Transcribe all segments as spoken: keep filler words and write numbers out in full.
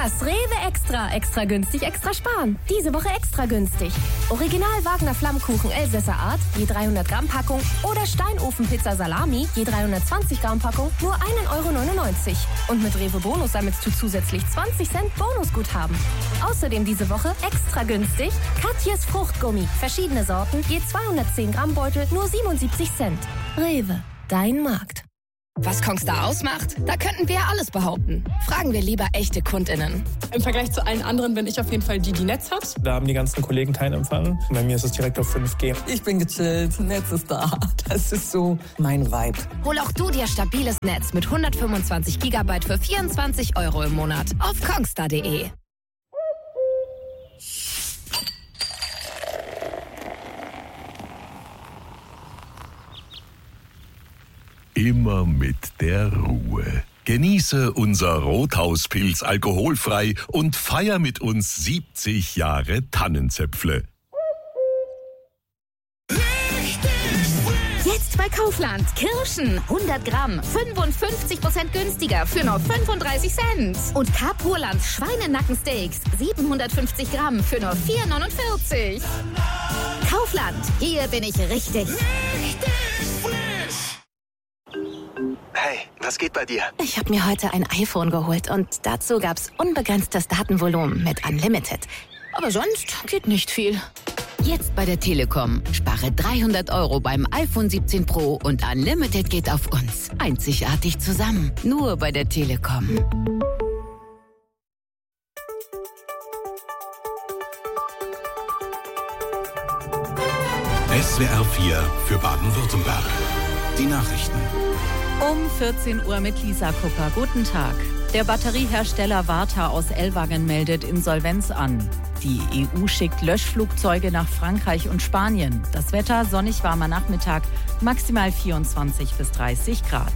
Das Rewe Extra. Extra günstig, extra sparen. Diese Woche extra günstig. Original Wagner Flammkuchen Elsässer Art, je dreihundert Gramm Packung. Oder Steinofenpizza Salami, je dreihundertzwanzig Gramm Packung, nur ein Euro neunundneunzig. Und mit Rewe Bonus sammelst du zusätzlich zwanzig Cent Bonusguthaben. Außerdem diese Woche extra günstig Katjes Fruchtgummi. Verschiedene Sorten, je zweihundertzehn Gramm Beutel, nur siebenundsiebzig Cent. Rewe, dein Markt. Was Kongstar ausmacht? Da könnten wir ja alles behaupten. Fragen wir lieber echte KundInnen. Im Vergleich zu allen anderen bin ich auf jeden Fall die, die Netz hat. Da haben die ganzen Kollegen keinen Empfang. Bei mir ist es direkt auf fünf G. Ich bin gechillt, Netz ist da. Das ist so mein Vibe. Hol auch du dir stabiles Netz mit hundertfünfundzwanzig Gigabyte für vierundzwanzig Euro im Monat auf kongstar punkt de. Immer mit der Ruhe. Genieße unser Rothauspilz alkoholfrei und feier mit uns siebzig Jahre Tannenzäpfle. Jetzt bei Kaufland. Kirschen hundert Gramm, fünfundfünfzig Prozent günstiger für nur fünfunddreißig Cent. Und Carpurland Schweinenackensteaks siebenhundertfünfzig Gramm für nur vier neunundvierzig. Kaufland, hier bin ich richtig. Hey, was geht bei dir? Ich habe mir heute ein iPhone geholt und dazu gab's unbegrenztes Datenvolumen mit Unlimited. Aber sonst geht nicht viel. Jetzt bei der Telekom. Spare dreihundert Euro beim iPhone siebzehn Pro und Unlimited geht auf uns. Einzigartig zusammen. Nur bei der Telekom. S W R vier für Baden-Württemberg. Die Nachrichten. Um vierzehn Uhr mit Lisa Kupper. Guten Tag. Der Batteriehersteller Varta aus Ellwangen meldet Insolvenz an. Die E U schickt Löschflugzeuge nach Frankreich und Spanien. Das Wetter sonnig warmer Nachmittag, maximal vierundzwanzig bis dreißig Grad.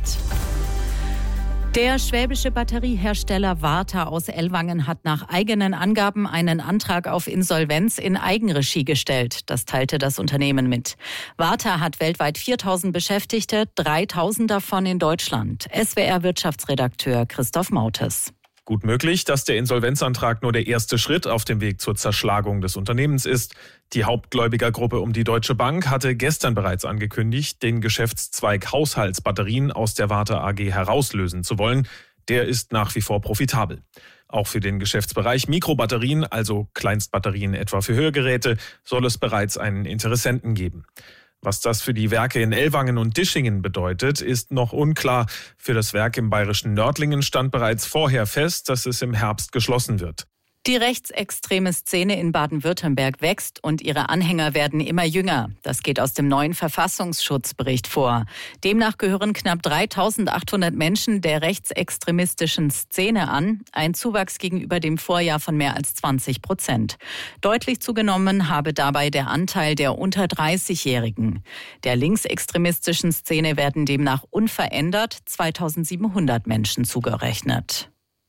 Der schwäbische Batteriehersteller Varta aus Ellwangen hat nach eigenen Angaben einen Antrag auf Insolvenz in Eigenregie gestellt. Das teilte das Unternehmen mit. Varta hat weltweit viertausend Beschäftigte, dreitausend davon in Deutschland. S W R-Wirtschaftsredakteur Christoph Mautes. Gut möglich, dass der Insolvenzantrag nur der erste Schritt auf dem Weg zur Zerschlagung des Unternehmens ist. Die Hauptgläubigergruppe um die Deutsche Bank hatte gestern bereits angekündigt, den Geschäftszweig Haushaltsbatterien aus der Varta A G herauslösen zu wollen. Der ist nach wie vor profitabel. Auch für den Geschäftsbereich Mikrobatterien, also Kleinstbatterien etwa für Hörgeräte, soll es bereits einen Interessenten geben. Was das für die Werke in Ellwangen und Dischingen bedeutet, ist noch unklar. Für das Werk im bayerischen Nördlingen stand bereits vorher fest, dass es im Herbst geschlossen wird. Die rechtsextreme Szene in Baden-Württemberg wächst und ihre Anhänger werden immer jünger. Das geht aus dem neuen Verfassungsschutzbericht vor. Demnach gehören knapp dreitausendachthundert Menschen der rechtsextremistischen Szene an, ein Zuwachs gegenüber dem Vorjahr von mehr als zwanzig Prozent. Deutlich zugenommen habe dabei der Anteil der unter dreißigjährigen. Der linksextremistischen Szene werden demnach unverändert zweitausendsiebenhundert Menschen zugerechnet.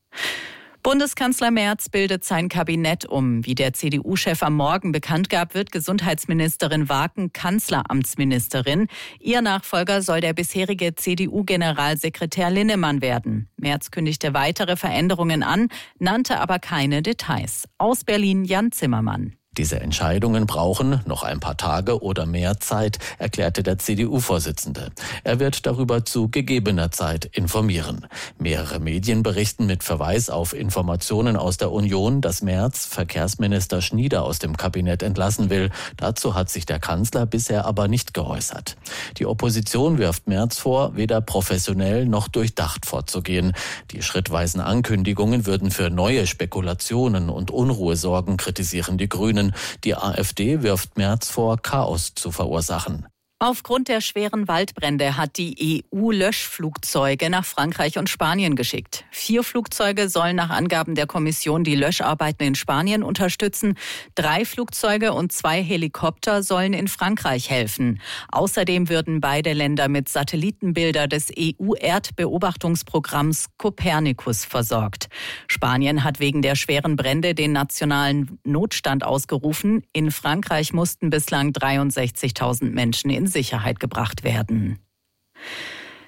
Bundeskanzler Merz bildet sein Kabinett um. Wie der C D U-Chef am Morgen bekannt gab, wird Gesundheitsministerin Waken Kanzleramtsministerin. Ihr Nachfolger soll der bisherige C D U-Generalsekretär Linnemann werden. Merz kündigte weitere Veränderungen an, nannte aber keine Details. Aus Berlin Jan Zimmermann. Diese Entscheidungen brauchen noch ein paar Tage oder mehr Zeit, erklärte der C D U-Vorsitzende. Er wird darüber zu gegebener Zeit informieren. Mehrere Medien berichten mit Verweis auf Informationen aus der Union, dass Merz Verkehrsminister Schnieder aus dem Kabinett entlassen will. Dazu hat sich der Kanzler bisher aber nicht geäußert. Die Opposition wirft Merz vor, weder professionell noch durchdacht vorzugehen. Die schrittweisen Ankündigungen würden für neue Spekulationen und Unruhe sorgen, kritisieren die Grünen. Die AfD wirft Merz vor, Chaos zu verursachen. Aufgrund der schweren Waldbrände hat die E U Löschflugzeuge nach Frankreich und Spanien geschickt. Vier Flugzeuge sollen nach Angaben der Kommission die Löscharbeiten in Spanien unterstützen. Drei Flugzeuge und zwei Helikopter sollen in Frankreich helfen. Außerdem würden beide Länder mit Satellitenbilder des E U-Erdbeobachtungsprogramms Copernicus versorgt. Spanien hat wegen der schweren Brände den nationalen Notstand ausgerufen. In Frankreich mussten bislang dreiundsechzigtausend Menschen in Sicherheit gebracht werden.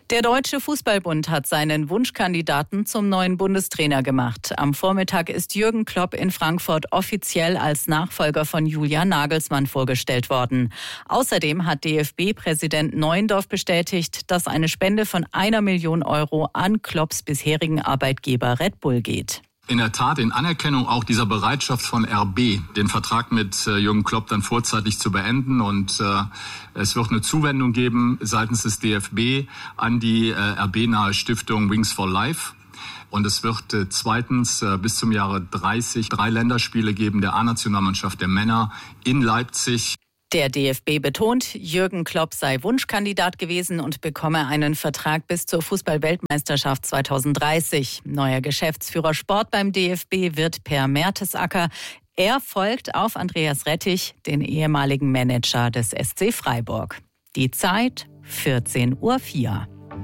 Der Deutsche Fußballbund hat seinen Wunschkandidaten zum neuen Bundestrainer gemacht. Am Vormittag ist Jürgen Klopp in Frankfurt offiziell als Nachfolger von Julian Nagelsmann vorgestellt worden. Außerdem hat D F B-Präsident Neuendorf bestätigt, dass eine Spende von einer Million Euro an Klopps bisherigen Arbeitgeber Red Bull geht. In der Tat in Anerkennung auch dieser Bereitschaft von R B, den Vertrag mit äh, Jürgen Klopp dann vorzeitig zu beenden. Und äh, es wird eine Zuwendung geben seitens des D F B an die äh, R B-nahe Stiftung Wings for Life. Und es wird äh, zweitens äh, bis zum Jahre dreißig drei Länderspiele geben der A-Nationalmannschaft der Männer in Leipzig. Der D F B betont, Jürgen Klopp sei Wunschkandidat gewesen und bekomme einen Vertrag bis zur Fußball-Weltmeisterschaft zweitausenddreißig. Neuer Geschäftsführer Sport beim D F B wird Per Mertesacker. Er folgt auf Andreas Rettich, den ehemaligen Manager des S C Freiburg. Die Zeit vierzehn Uhr vier.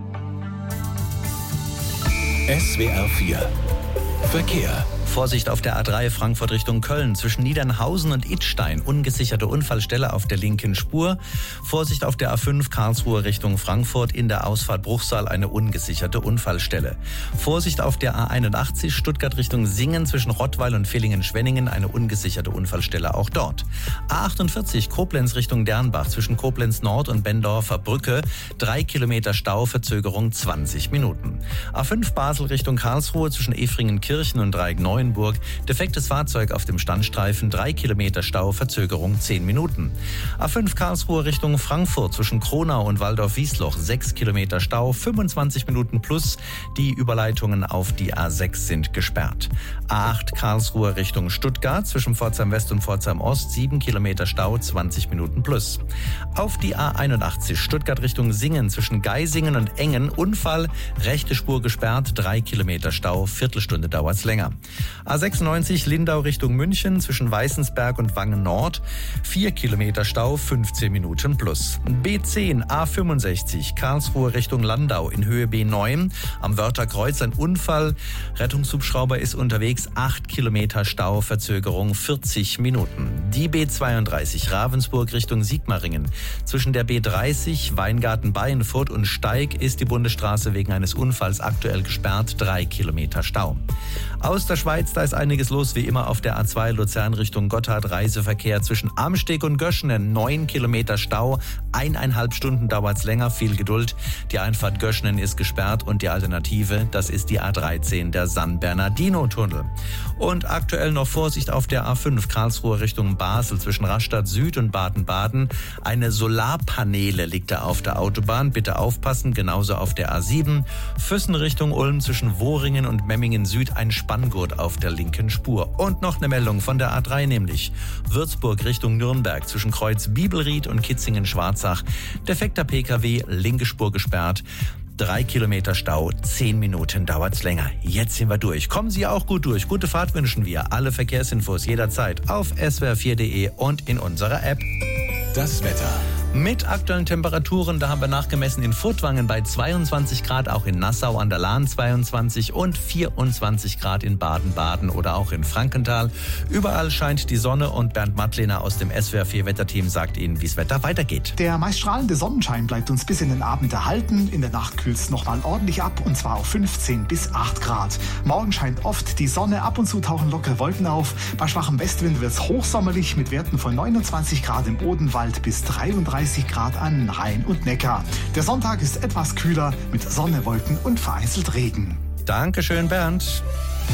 S W R vier Verkehr. Vorsicht auf der A drei Frankfurt Richtung Köln zwischen Niedernhausen und Idstein. Ungesicherte Unfallstelle auf der linken Spur. Vorsicht auf der A fünf Karlsruhe Richtung Frankfurt in der Ausfahrt Bruchsal eine ungesicherte Unfallstelle. Vorsicht auf der A einundachtzig Stuttgart Richtung Singen zwischen Rottweil und Villingen-Schwenningen eine ungesicherte Unfallstelle auch dort. A achtundvierzig Koblenz Richtung Dernbach zwischen Koblenz Nord und Bendorfer Brücke. Drei Kilometer Stau, Verzögerung zwanzig Minuten. A fünf Basel Richtung Karlsruhe zwischen Efringen-Kirchen und Dreieck-Neuenburg. Defektes Fahrzeug auf dem Standstreifen, drei Kilometer Stau, Verzögerung zehn Minuten. A fünf Karlsruhe Richtung Frankfurt zwischen Kronau und Waldorf-Wiesloch, sechs Kilometer Stau, fünfundzwanzig Minuten plus. Die Überleitungen auf die A sechs sind gesperrt. A acht Karlsruhe Richtung Stuttgart zwischen Pforzheim West und Pforzheim Ost, sieben Kilometer Stau, zwanzig Minuten plus. Auf die A einundachtzig Stuttgart Richtung Singen zwischen Geisingen und Engen, Unfall, rechte Spur gesperrt, drei Kilometer Stau, Viertelstunde dauert's länger. A sechsundneunzig Lindau Richtung München zwischen Weißensberg und Wangen Nord. vier Kilometer Stau, fünfzehn Minuten plus. B zehn A fünfundsechzig Karlsruhe Richtung Landau in Höhe B neun. Am Wörtherkreuz ein Unfall. Rettungshubschrauber ist unterwegs. acht Kilometer Stau, Verzögerung vierzig Minuten. Die B zweiunddreißig Ravensburg Richtung Sigmaringen. Zwischen der B dreißig Weingarten-Bayenfurt und Steig ist die Bundesstraße wegen eines Unfalls aktuell gesperrt. drei Kilometer Stau. Aus der Schweiz, da ist einiges los, wie immer auf der A zwei Luzern Richtung Gotthard. Reiseverkehr zwischen Amsteg und Göschenen, neun Kilometer Stau, eineinhalb Stunden dauert's länger, viel Geduld. Die Einfahrt Göschenen ist gesperrt und die Alternative, das ist die A dreizehn, der San Bernardino-Tunnel. Und aktuell noch Vorsicht auf der A fünf Karlsruhe Richtung Basel zwischen Rastatt Süd und Baden-Baden. Eine Solarpaneele liegt da auf der Autobahn, bitte aufpassen, genauso auf der A sieben. Füssen Richtung Ulm zwischen Wohringen und Memmingen Süd ein Spanngurt auf der linken Spur. Und noch eine Meldung von der A drei, nämlich Würzburg Richtung Nürnberg zwischen Kreuz Bibelried und Kitzingen-Schwarzach. Defekter P K W, linke Spur gesperrt. Drei Kilometer Stau, zehn Minuten dauert's länger. Jetzt sind wir durch. Kommen Sie auch gut durch. Gute Fahrt wünschen wir. Alle Verkehrsinfos jederzeit auf s w r vier punkt d e und in unserer App. Das Wetter. Mit aktuellen Temperaturen, da haben wir nachgemessen in Furtwangen bei zweiundzwanzig Grad, auch in Nassau an der Lahn zweiundzwanzig und vierundzwanzig Grad in Baden-Baden oder auch in Frankenthal. Überall scheint die Sonne und Bernd Mattlehner aus dem S W R vier Wetterteam sagt Ihnen, wie das Wetter weitergeht. Der meist strahlende Sonnenschein bleibt uns bis in den Abend erhalten. In der Nacht kühlt es nochmal ordentlich ab und zwar auf fünfzehn bis acht Grad. Morgen scheint oft die Sonne, ab und zu tauchen lockere Wolken auf. Bei schwachem Westwind wird es hochsommerlich mit Werten von neunundzwanzig Grad im Odenwald bis dreiunddreißig Grad an Rhein und Neckar. Der Sonntag ist etwas kühler mit Sonne, Wolken und vereinzelt Regen. Dankeschön, Bernd.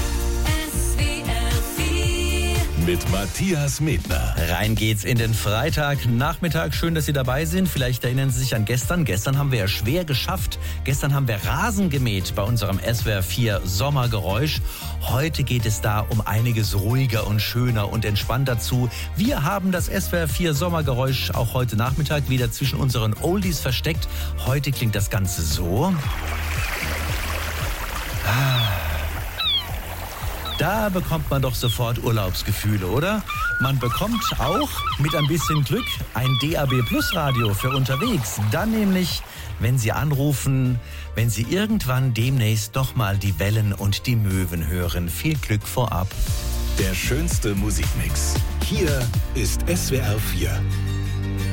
Mit Matthias Medner. Rein geht's in den Freitagnachmittag. Schön, dass Sie dabei sind. Vielleicht erinnern Sie sich an gestern. Gestern haben wir ja schwer geschafft. Gestern haben wir Rasen gemäht bei unserem S W R vier Sommergeräusch. Heute geht es da um einiges ruhiger und schöner und entspannter zu. Wir haben das S W R vier Sommergeräusch auch heute Nachmittag wieder zwischen unseren Oldies versteckt. Heute klingt das Ganze so. Ah. Da bekommt man doch sofort Urlaubsgefühle, oder? Man bekommt auch mit ein bisschen Glück ein D A B Plus Radio für unterwegs. Dann nämlich, wenn Sie anrufen, wenn Sie irgendwann demnächst doch mal die Wellen und die Möwen hören. Viel Glück vorab. Der schönste Musikmix. Hier ist S W R vier.